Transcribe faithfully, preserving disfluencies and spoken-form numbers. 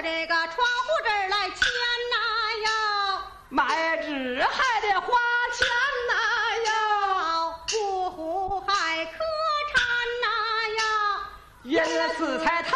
这个窗户这儿来牵呐哟， 买纸还得花钱呐哟， 不胡还可缠呐哟， 因此才谈